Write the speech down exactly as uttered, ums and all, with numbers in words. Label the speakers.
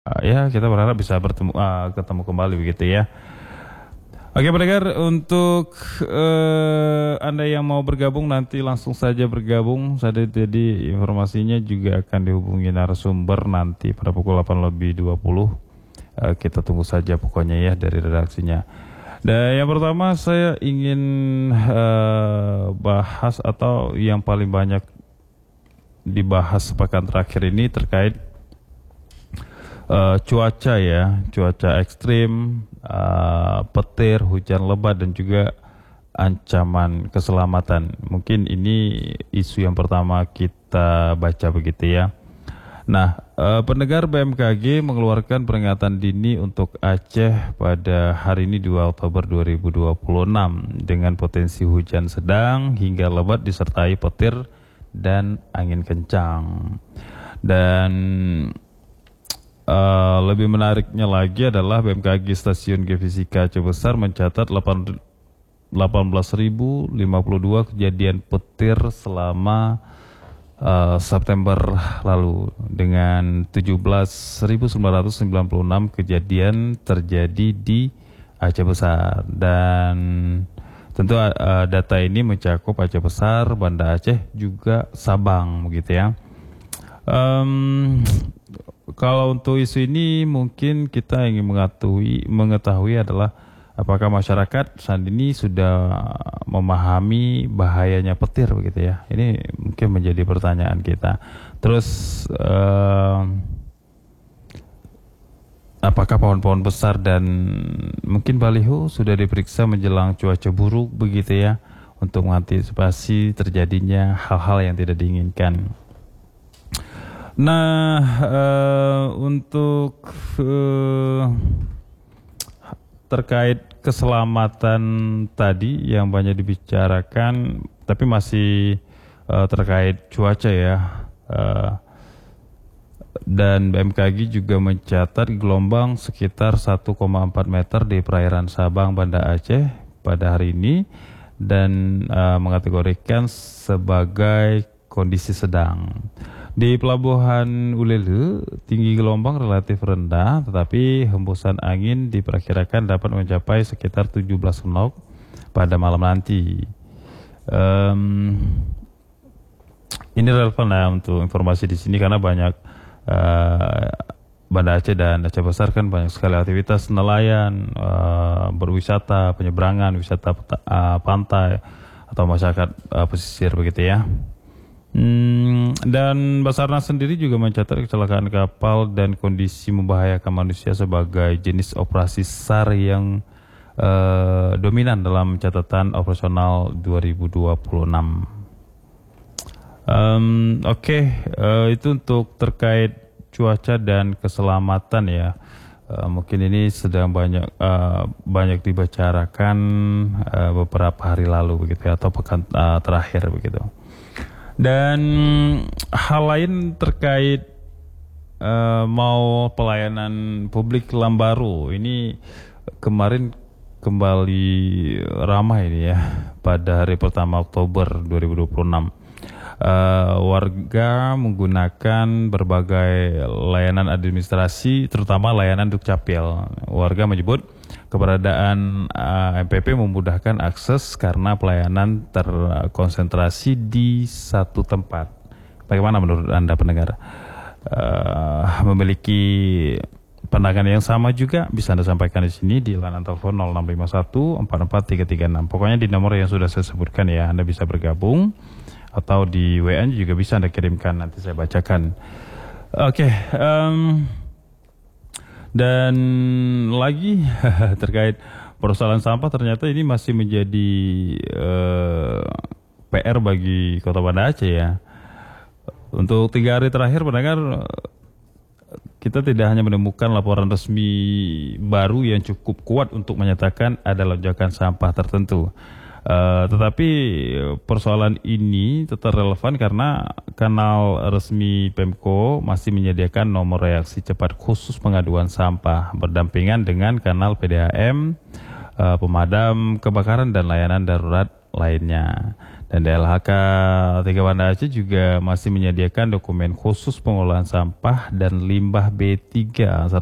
Speaker 1: Uh, ya kita berharap bisa bertemu uh, ketemu kembali begitu ya. Oke pendengar, untuk uh, Anda yang mau bergabung nanti langsung saja bergabung. Saya jadi informasinya juga akan dihubungi narasumber nanti pada pukul delapan lebih dua puluh. Uh, kita tunggu saja pokoknya ya dari redaksinya. Dan yang pertama saya ingin uh, bahas atau yang paling banyak dibahas sepekan terakhir ini terkait Uh, cuaca ya, cuaca ekstrim, uh, petir, hujan lebat dan juga ancaman keselamatan. Mungkin ini isu yang pertama kita baca begitu ya. Nah, uh, pendengar B M K G mengeluarkan peringatan dini untuk Aceh pada hari ini dua Oktober dua ribu dua puluh enam dengan potensi hujan sedang hingga lebat disertai petir dan angin kencang. Dan Uh, lebih menariknya lagi adalah B M K G Stasiun Geofisika Aceh Besar mencatat delapan belas ribu lima puluh dua kejadian petir selama uh, September lalu dengan tujuh belas ribu sembilan ratus sembilan puluh enam kejadian terjadi di Aceh Besar. Dan tentu uh, data ini mencakup Aceh Besar, Banda Aceh, juga Sabang begitu ya. Um, Kalau untuk isu ini mungkin kita ingin mengetahui, mengetahui adalah apakah masyarakat saat ini sudah memahami bahayanya petir begitu ya. Ini mungkin menjadi pertanyaan kita. Terus eh, apakah pohon-pohon besar dan mungkin baliho sudah diperiksa menjelang cuaca buruk begitu ya, untuk mengantisipasi terjadinya hal-hal yang tidak diinginkan. Nah, uh, untuk uh, terkait keselamatan tadi yang banyak dibicarakan, tapi masih uh, terkait cuaca ya. Uh, dan B M K G juga mencatat gelombang sekitar satu koma empat meter di perairan Sabang, Banda Aceh pada hari ini dan uh, mengategorikan sebagai kondisi sedang. Di Pelabuhan Ulele, tinggi gelombang relatif rendah, tetapi hembusan angin diperkirakan dapat mencapai sekitar tujuh belas knot pada malam nanti. Um, ini relevan ya untuk informasi di sini karena banyak uh, Banda Aceh dan Aceh Besar kan banyak sekali aktivitas nelayan, uh, berwisata, penyeberangan, wisata uh, pantai atau masyarakat uh, pesisir begitu ya. Hmm, dan Basarnas sendiri juga mencatat kecelakaan kapal dan kondisi membahayakan manusia sebagai jenis operasi S A R yang uh, dominan dalam catatan operasional dua ribu dua puluh enam. Um, Oke, okay, uh, itu untuk terkait cuaca dan keselamatan ya. Uh, mungkin ini sedang banyak uh, banyak dibicarakan uh, beberapa hari lalu begitu ya, atau pekan uh, terakhir begitu. Dan hal lain terkait uh, mau pelayanan publik Lambaru ini kemarin kembali ramai ini ya pada hari pertama Oktober dua ribu dua puluh enam. Uh, warga menggunakan berbagai layanan administrasi, terutama layanan Dukcapil. Warga menyebut keberadaan uh, M P P memudahkan akses karena pelayanan terkonsentrasi di satu tempat. Bagaimana menurut Anda pendengar? Uh, memiliki pandangan yang sama juga bisa Anda sampaikan di sini di layanan telepon nol enam lima satu empat empat tiga tiga enam. Pokoknya di nomor yang sudah saya sebutkan ya, Anda bisa bergabung atau di W A juga bisa Anda kirimkan, nanti saya bacakan. Oke, okay, um, dan lagi terkait persoalan sampah, ternyata ini masih menjadi uh, P R bagi Kota Banda Aceh ya. Untuk tiga hari terakhir pendengar, kita tidak hanya menemukan laporan resmi baru yang cukup kuat untuk menyatakan ada lonjakan sampah tertentu. Uh, tetapi persoalan ini tetap relevan karena kanal resmi Pemko masih menyediakan nomor reaksi cepat khusus pengaduan sampah berdampingan dengan kanal P D A M, uh, pemadam kebakaran dan layanan darurat lainnya. Dan D L H K tiga Banda Aceh juga masih menyediakan dokumen khusus pengolahan sampah dan limbah B tiga